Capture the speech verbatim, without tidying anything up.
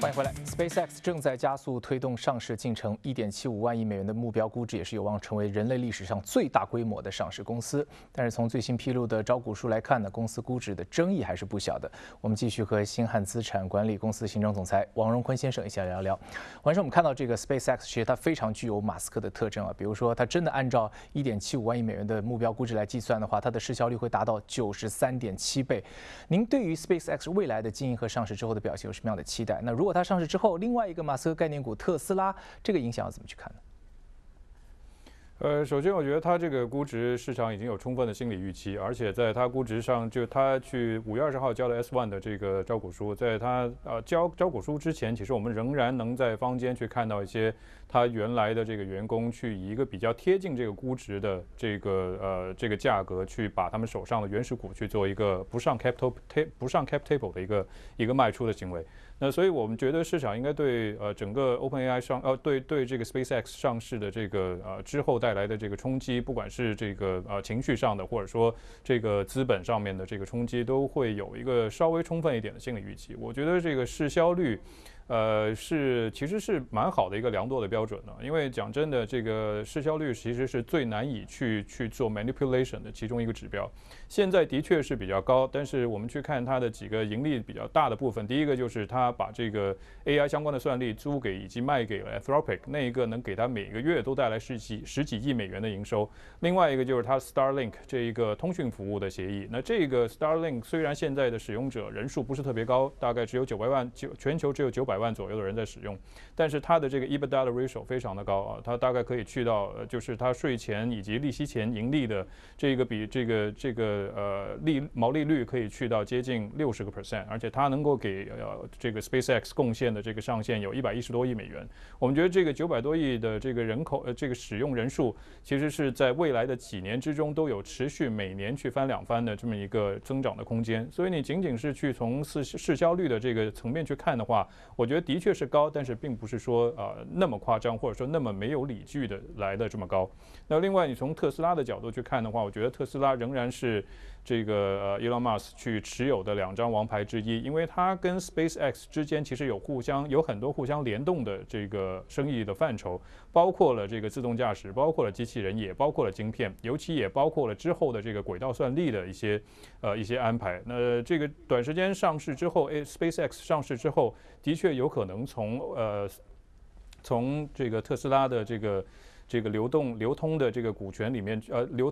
欢迎回来。SpaceX 正在加速推动上市进程， 一点七五万亿美元的目标估值也是有望成为人类历史上最大规模的上市公司。但是从最新披露的招股书来看呢，公司估值的争议还是不小的。我们继续和星汉资产管理公司行政总裁王荣坤先生一起来聊聊。晚上我们看到这个 SpaceX 其实它非常具有马斯克的特征啊，比如说它真的按照 一点七五万亿美元的目标估值来计算的话，它的市销率会达到 九十三点七倍。您对于 SpaceX 未来的经营和上市之后的表现有什么样的期待？那如果它上市之后，另外一个马斯克概念股特斯拉，这个影响要怎么去看呢？ 呃，首先我觉得它这个估值市场已经有充分的心理预期，而且在它估值上，就它去五月二十号交的 S 一 的这个招股书，在它呃交招股书之前，其实我们仍然能在坊间去看到一些它原来的这个员工去以一个比较贴近这个估值的这个呃这个价格去把他们手上的原始股去做一个不上 capital不上 cap table 的一个一个卖出的行为。那所以我们觉得市场应该对呃整个 OpenAI 上呃对对这个 SpaceX 上市的这个呃之后带来的这个冲击，不管是这个呃情绪上的，或者说这个资本上面的这个冲击，都会有一个稍微充分一点的心理预期。我觉得这个市销率。呃，是其实是蛮好的一个量度的标准呢，因为讲真的，这个市销率其实是最难以去去做 manipulation 的其中一个指标。现在的确是比较高，但是我们去看它的几个盈利比较大的部分，第一个就是它把这个 A I 相关的算力租给以及卖给了 Anthropic， 那一个能给它每个月都带来十几十几亿美元的营收。另外一个就是它 Starlink 这一个通讯服务的协议。那这个 Starlink 虽然现在的使用者人数不是特别高，大概只有九百万，全球只有九百万左右的人在使用，但是它的这个 EBITDA 的 ratio 非常的高啊，它大概可以去到，就是它税前以及利息前盈利的这个比这个这个呃利毛利率可以去到接近六十个 percent， 而且它能够给呃这个 SpaceX 贡献的这个上限有一百一十多亿美元。我们觉得这个九百多亿的这个人口呃这个使用人数，其实是在未来的几年之中都有持续每年去翻两番的这么一个增长的空间。所以你仅仅是去从市市销率的这个层面去看的话，我觉得的确是高，但是并不是说呃那么夸张，或者说那么没有理据的来的这么高。那另外，你从特斯拉的角度去看的话，我觉得特斯拉仍然是这个呃 Elon Musk 去持有的两张王牌之一，因为它跟 SpaceX 之间其实有互相有很多互相联动的这个生意的范畴，包括了这个自动驾驶，包括了机器人，也包括了晶片，尤其也包括了之后的这个轨道算力的一些呃一些安排。那这个短时间上市之后，诶 SpaceX 上市之后，的确有可能从呃从这个特斯拉的这个这个流动流通的这个股权里面，呃流